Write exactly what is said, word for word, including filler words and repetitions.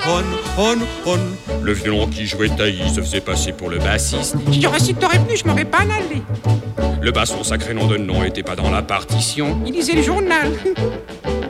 On, on, on. Le violon qui jouait taillis se faisait passer pour le bassiste. Je dirais si t'aurais venu, je m'aurais pas en allé. Le basson, sacré nom de nom, était pas dans la partition. Il lisait le journal.